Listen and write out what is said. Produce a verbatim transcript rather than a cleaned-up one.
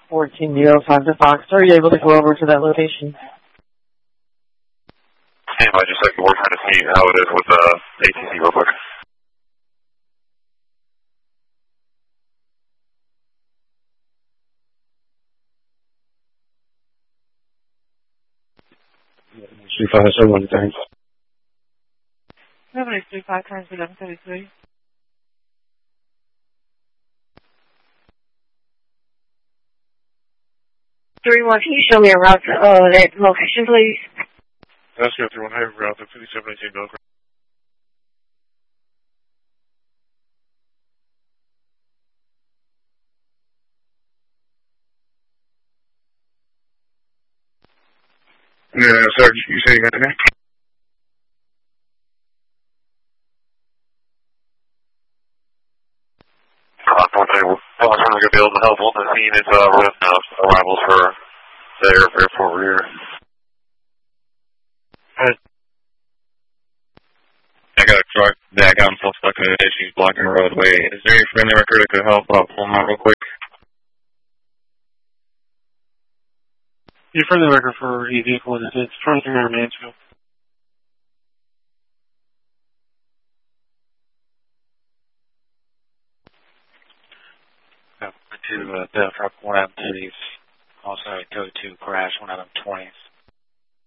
fourteen zero five to Fox. Are you able to go over to that location? Stand by just a second. We're trying to see how it is with uh, A T C real quick. three five seven, thanks. seven eight three five times eleven thirty-three. three one, can you show me a route to uh, that location, please? That's good. three one, have route to fifty-seven eighteen Milgram. Yeah, sir, you say you got the name? Unfortunately, we're not going to be able to help on the scene. It's uh, with uh, arrivals for the air, airport rear. Right. I got a truck that got himself stuck in an issue blocking the roadway. Is there any friendly record that could help uh, pull him out real quick? Your friendly record for a vehicle is it's twenty-three hundred Mansfield. To uh, the truck, one of them twenties. Also, a go to crash, one of them twenties.